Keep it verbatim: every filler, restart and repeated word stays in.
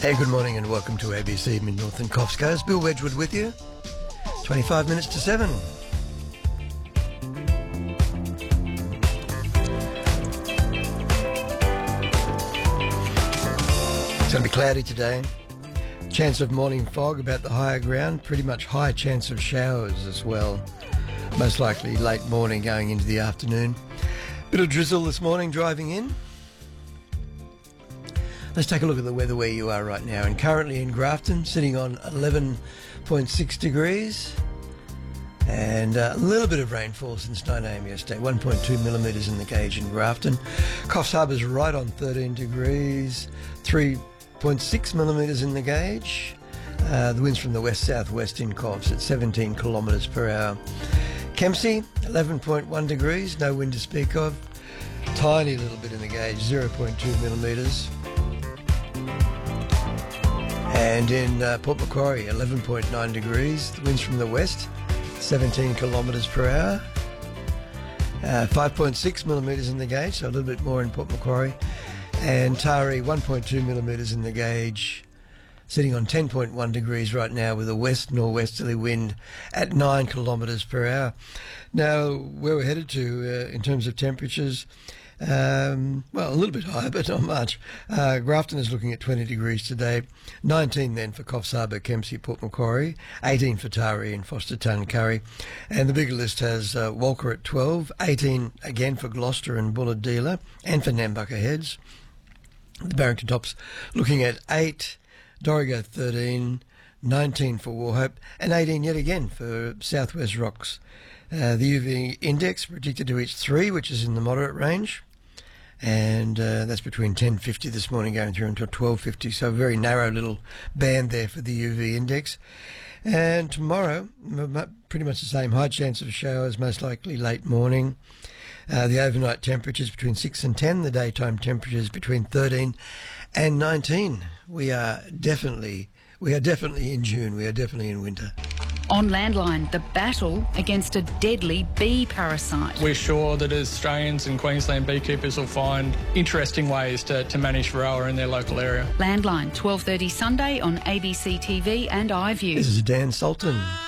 Hey, good morning and welcome to A B C Mid-North and Coffs Coast. Bill Wedgwood with you. twenty-five minutes to seven. It's going to be cloudy today. Chance of morning fog about the higher ground. Pretty much high chance of showers as well. Most likely late morning going into the afternoon. Bit of drizzle this morning driving in. Let's take a look at the weather where you are right now. And currently in Grafton, sitting on eleven point six degrees. And a little bit of rainfall since nine a m yesterday. one point two millimetres in the gauge in Grafton. Coffs Harbour's right on thirteen degrees. three point six millimetres in the gauge. Uh, the winds from the west-southwest in Coffs at seventeen kilometres per hour. Kempsey, eleven point one degrees. No wind to speak of. Tiny little bit in the gauge, zero point two millimetres. And in uh, Port Macquarie, eleven point nine degrees. The winds from the west, seventeen kilometres per hour. Uh, five point six millimetres in the gauge, so a little bit more in Port Macquarie. And Taree, one point two millimetres in the gauge, sitting on ten point one degrees right now with a west-norwesterly wind at nine kilometres per hour. Now, where we're headed to uh, in terms of temperatures, Um, well, a little bit higher, but not much. Uh, Grafton is looking at twenty degrees today, nineteen then for Coffs Harbour, Kempsey, Port Macquarie, eighteen for Taree and Forster Curry. And the bigger list has uh, Walker at twelve, eighteen again for Gloucester and Bulahdelah, and for Nambucca Heads. The Barrington Tops looking at eight, Dorrigo thirteen, nineteen for Wauchope, and eighteen yet again for Southwest Rocks. Uh, the U V index predicted to reach three, which is in the moderate range, and uh, that's between ten fifty this morning going through until twelve fifty, so a very narrow little band there for the U V index. And tomorrow, pretty much the same, high chance of showers, most likely late morning. Uh, the overnight temperatures between six and ten, the daytime temperatures between thirteen and nineteen. We are definitely, we are definitely in June, we are definitely in winter. On Landline, the battle against a deadly bee parasite. We're sure that Australians and Queensland beekeepers will find interesting ways to, to manage Varroa in their local area. Landline, twelve thirty Sunday on A B C T V and iView. This is Dan Sultan.